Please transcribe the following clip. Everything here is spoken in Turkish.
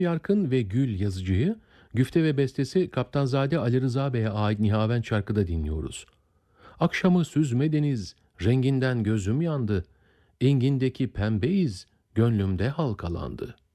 Yarkın ve Gül Yazıcı'yı güfte ve bestesi Kaptanzade Ali Rıza Bey'e ait Nihavent şarkıda dinliyoruz. Akşamı süzme deniz, renginden gözüm yandı. Engindeki pembeyiz, gönlümde halkalandı.